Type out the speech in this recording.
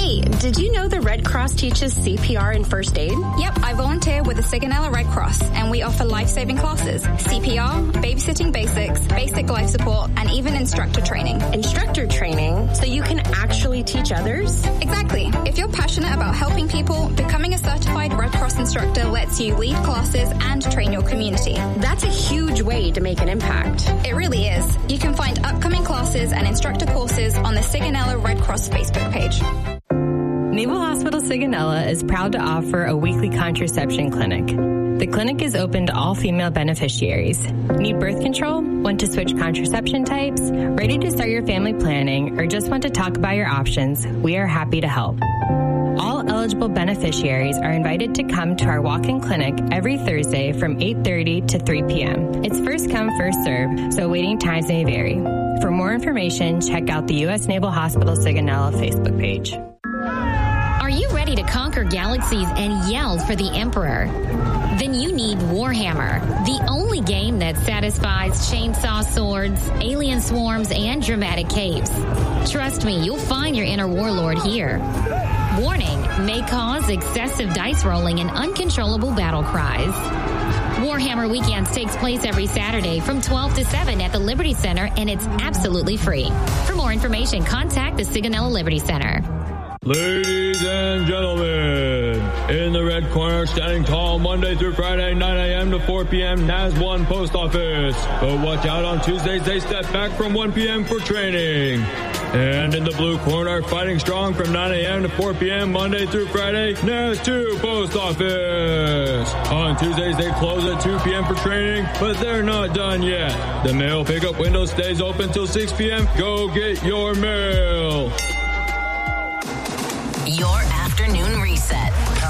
Hey, did you know the Red Cross teaches CPR and first aid? Yep, I volunteer with the Sigonella Red Cross, and we offer life-saving classes, CPR, babysitting basics, basic life support, and even instructor training. Instructor training? So you can actually teach others? Exactly. If you're passionate about helping people, becoming a certified Red Cross instructor lets you lead classes and train your community. That's a huge way to make an impact. It really is. You can find upcoming classes and instructor courses on the Sigonella Red Cross Facebook page. Naval Hospital Sigonella is proud to offer a weekly contraception clinic. The clinic is open to all female beneficiaries. Need birth control? Want to switch contraception types? Ready to start your family planning? Or just want to talk about your options? We are happy to help. All eligible beneficiaries are invited to come to our walk-in clinic every Thursday from 8:30 to 3 p.m. It's first come, first serve, so waiting times may vary. For more information, check out the U.S. Naval Hospital Sigonella Facebook page. Are you ready to conquer galaxies and yell for the Emperor? Then you need Warhammer, the only game that satisfies chainsaw swords, alien swarms, and dramatic capes. Trust me, you'll find your inner warlord here. Warning, may cause excessive dice rolling and uncontrollable battle cries. Warhammer Weekends takes place every Saturday from 12 to 7 at the Liberty Center, and it's absolutely free. For more information, contact the Sigonella Liberty Center. Ladies and gentlemen, in the red corner, standing tall Monday through Friday, 9 a.m. to 4 p.m., NAS1 Post Office. But watch out, on Tuesdays, they step back from 1 p.m. for training. And in the blue corner, fighting strong from 9 a.m. to 4 p.m. Monday through Friday, NAS2 Post Office. On Tuesdays, they close at 2 p.m. for training, but they're not done yet. The mail pickup window stays open till 6 p.m. Go get your mail. Your afternoon reset.